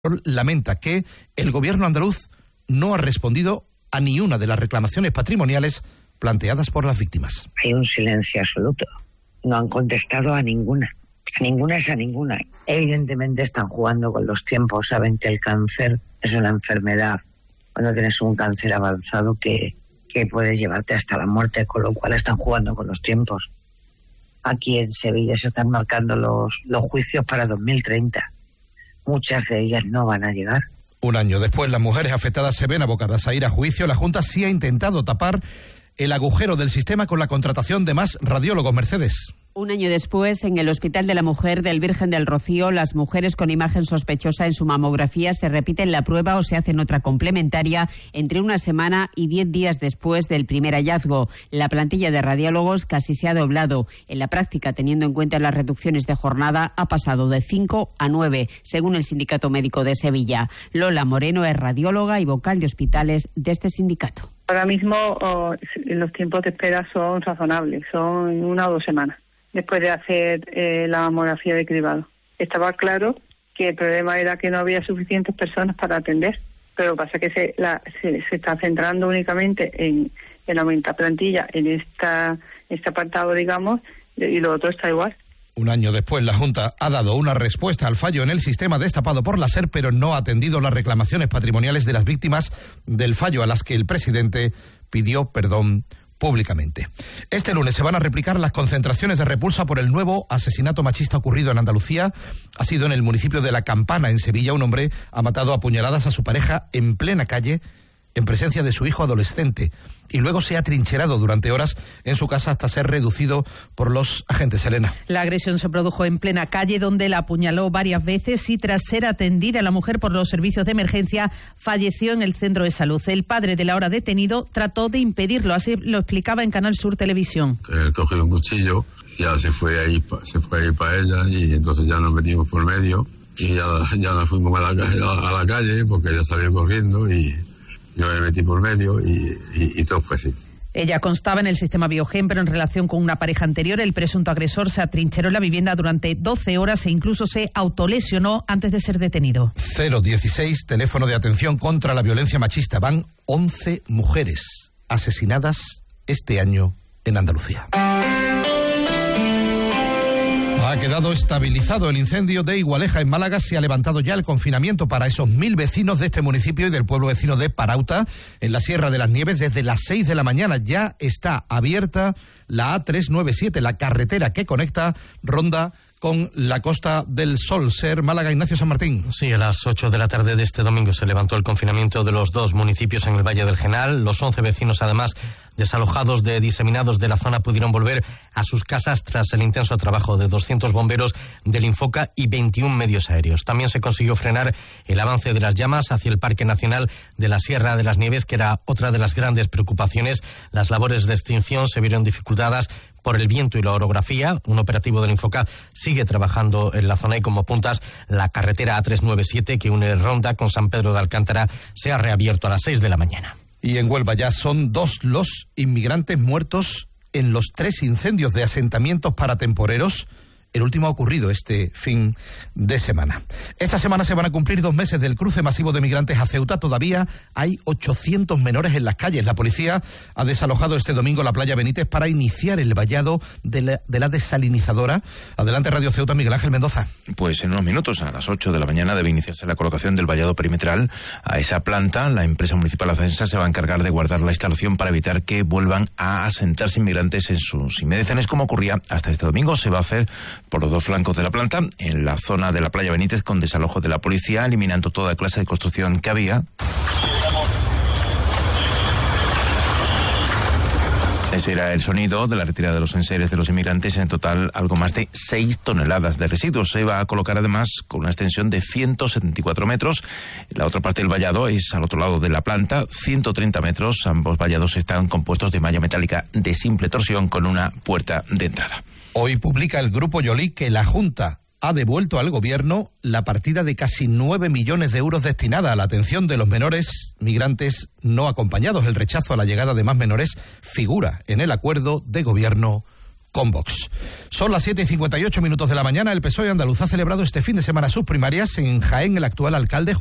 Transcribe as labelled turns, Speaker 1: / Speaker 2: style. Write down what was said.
Speaker 1: lamenta que el gobierno andaluz no ha respondido a ni una de las reclamaciones patrimoniales planteadas por las víctimas.
Speaker 2: Hay un silencio absoluto. No han contestado a ninguna. A ninguna es a ninguna. Evidentemente están jugando con los tiempos. Saben que el cáncer es una enfermedad. Cuando tienes un cáncer avanzado que puede llevarte hasta la muerte, con lo cual están jugando con los tiempos. Aquí en Sevilla se están marcando los juicios para 2030. Muchas de ellas no van a llegar.
Speaker 1: Un año después, las mujeres afectadas se ven abocadas a ir a juicio. La Junta sí ha intentado tapar el agujero del sistema con la contratación de más radiólogos. Mercedes.
Speaker 3: Un año después, en el Hospital de la Mujer del Virgen del Rocío, las mujeres con imagen sospechosa en su mamografía se repiten la prueba o se hacen otra complementaria entre una semana y 10 días después del primer hallazgo. La plantilla de radiólogos casi se ha doblado. En la práctica, teniendo en cuenta las reducciones de jornada, ha pasado de 5 a 9, según el Sindicato Médico de Sevilla. Lola Moreno es radióloga y vocal de hospitales de este sindicato.
Speaker 4: Ahora mismo los tiempos de espera son razonables, son 1 o 2 semanas. Después de hacer la mamografía de cribado. Estaba claro que el problema era que no había suficientes personas para atender, pero lo que pasa es que se está centrando únicamente en aumentar plantilla en este apartado, digamos, y lo otro está igual.
Speaker 1: Un año después, la Junta ha dado una respuesta al fallo en el sistema destapado por la SER, pero no ha atendido las reclamaciones patrimoniales de las víctimas del fallo, a las que el presidente pidió perdón públicamente. Este lunes se van a replicar las concentraciones de repulsa por el nuevo asesinato machista ocurrido en Andalucía. Ha sido en el municipio de La Campana, en Sevilla. Un hombre ha matado a puñaladas a su pareja en plena calle, en presencia de su hijo adolescente, y luego se ha trincherado durante horas en su casa hasta ser reducido por los agentes. Elena.
Speaker 5: La agresión se produjo en plena calle, donde la apuñaló varias veces y tras ser atendida la mujer por los servicios de emergencia falleció en el centro de salud. El padre del ahora detenido trató de impedirlo, así lo explicaba en Canal Sur Televisión.
Speaker 6: Cogió un cuchillo, ya se fue ahí para ella, y entonces ya nos metimos por medio y ya nos fuimos a la calle porque ella salió corriendo y yo me metí por medio y todo fue así.
Speaker 5: Ella constaba en el sistema Biogen, pero en relación con una pareja anterior, el presunto agresor se atrincheró en la vivienda durante 12 horas e incluso se autolesionó antes de ser detenido.
Speaker 1: 016, teléfono de atención contra la violencia machista. Van 11 mujeres asesinadas este año en Andalucía. Ha quedado estabilizado el incendio de Igualeja en Málaga. Se ha levantado ya el confinamiento para esos 1000 vecinos de este municipio y del pueblo vecino de Parauta, en la Sierra de las Nieves. Desde las 6 de la mañana ya está abierta la A397, la carretera que conecta Ronda con la Costa del Sol. Ser Málaga. Ignacio San Martín.
Speaker 7: Sí, a las 8 de la tarde de este domingo se levantó el confinamiento de los 2 municipios en el Valle del Genal. Los 11 vecinos, además, desalojados de diseminados de la zona, pudieron volver a sus casas tras el intenso trabajo de 200 bomberos del Infoca y 21 medios aéreos. También se consiguió frenar el avance de las llamas hacia el Parque Nacional de la Sierra de las Nieves, que era otra de las grandes preocupaciones. Las labores de extinción se vieron dificultadas por el viento y la orografía. Un operativo del Infoca sigue trabajando en la zona y, como puntas, la carretera A397 que une Ronda con San Pedro de Alcántara se ha reabierto a las 6 de la mañana.
Speaker 1: Y en Huelva ya son 2 los inmigrantes muertos en los 3 incendios de asentamientos para temporeros. El último ha ocurrido este fin de semana. Esta semana se van a cumplir 2 meses del cruce masivo de migrantes a Ceuta. Todavía hay 800 menores en las calles. La policía ha desalojado este domingo la playa Benítez para iniciar el vallado de la desalinizadora. Adelante, Radio Ceuta, Miguel Ángel Mendoza.
Speaker 8: Pues en unos minutos, a las 8 de la mañana, debe iniciarse la colocación del vallado perimetral a esa planta. La empresa municipal Acensa se va a encargar de guardar la instalación para evitar que vuelvan a asentarse inmigrantes en sus inmediaciones, como ocurría hasta este domingo. Se va a hacer por los 2 flancos de la planta, en la zona de la playa Benítez, con desalojo de la policía, eliminando toda clase de construcción que había. Ese era el sonido de la retirada de los enseres de los inmigrantes. En total, algo más de 6 toneladas de residuos. Se va a colocar además con una extensión de 174 metros. La otra parte del vallado es al otro lado de la planta, 130 metros. Ambos vallados están compuestos de malla metálica de simple torsión con una puerta de entrada.
Speaker 1: Hoy publica el Grupo Yolí que la Junta ha devuelto al Gobierno la partida de casi 9 millones de euros destinada a la atención de los menores migrantes no acompañados. El rechazo a la llegada de más menores figura en el acuerdo de Gobierno con Vox. Son las 7:58 de la mañana. El PSOE andaluz ha celebrado este fin de semana sus primarias. En Jaén, el actual alcalde